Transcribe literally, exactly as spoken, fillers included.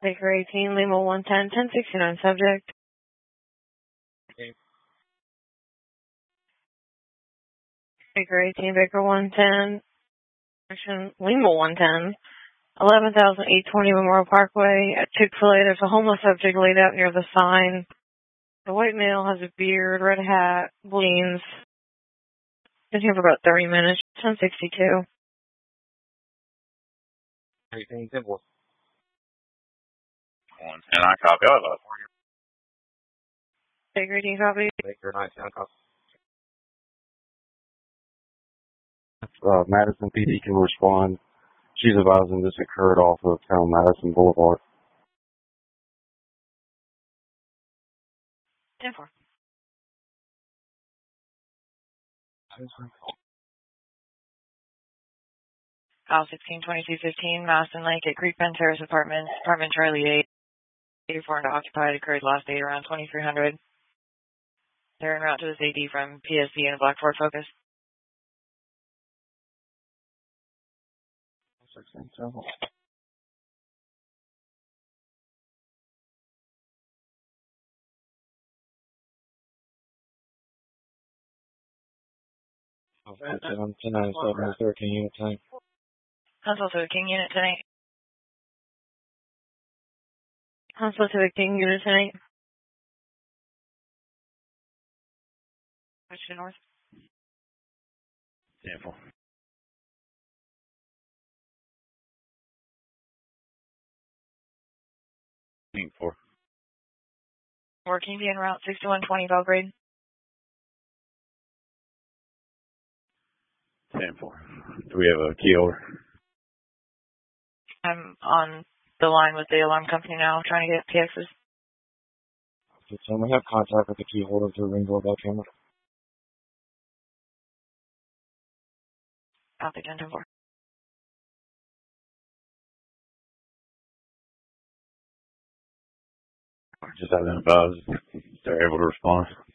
Baker eighteen, Lima one ten, ten sixty-nine subject. Okay. Baker eighteen, Baker one ten, action Lima one ten, eleven thousand eight hundred twenty Memorial Parkway at Chick-fil-A. There's a homeless subject laid out near the sign. The white male has a beard, red hat, bleeds. Been here for about thirty minutes. ten sixty-two. Anything simple. One ten, I copy all of it. Baker eighteen copy. Baker nineteen, I copy. Uh, Madison P D can respond. She's advising this occurred off of Town Madison Boulevard. ten four. File sixteen twenty-two fifteen, Madison Lake at Creek Bend Terrace Apartments, Apartment Charlie eight, eighty-four and occupied, occurred last date around twenty-three hundred. They're en route to this A D from P S C and a Black Ford Focus. I'm ten ninety-seven, thirteen unit tank. Huntsville to the King unit tonight. Huntsville to the King unit tonight. Question north. Sample. four. Working be en route sixty-one twenty Belgrade. ten four. Do we have a key holder? I'm on the line with the alarm company now, trying to get P Xs. Okay, so we have contact with the key holder through ring doorbell camera. Copy ten four. Just having advised they're able to respond.